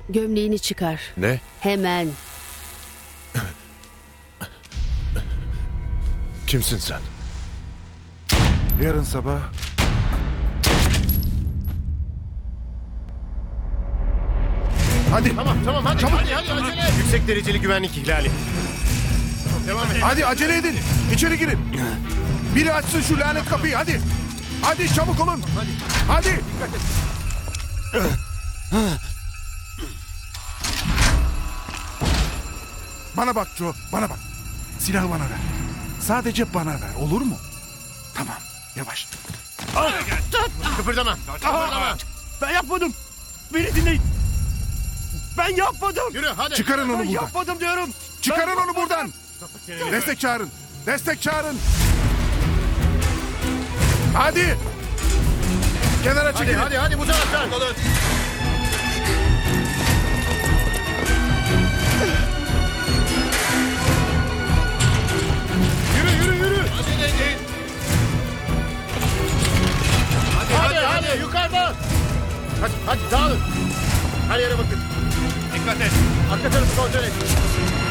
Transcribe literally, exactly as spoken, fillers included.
Gömleğini çıkar. Ne? Hemen. Kimsin sen? Yarın sabah hadi Tamam tamam hadi Çabuk. hadi hadi acele et. Yüksek dereceli güvenlik ihlali. Devam et. hadi acele edin. İçeri girin. Biri açsın şu lanet kapıyı hadi. Hadi çabuk olun. Hadi. Bana bak Joe, bana bak. Silahı bana ver. Sadece bana ver, olur mu? Tamam, yavaş. Kıpırdama. Kıpırdama. Ben yapmadım. Beni dinleyin. Ben yapmadım. Yürü hadi. Çıkarın onu Ben buradan. yapmadım diyorum. Çıkarın Ben onu buradan. Destek çağırın. Destek çağırın. Hadi. Kenara Hadi çekilin. hadi hadi bu taraftan. Yürü yürü yürü. Acele edin. Hadi hadi, hadi, hadi yukarıdan. Hadi hadi dağılın. Her yere bakın. Dikkat et. Arka tarafı kontrol et.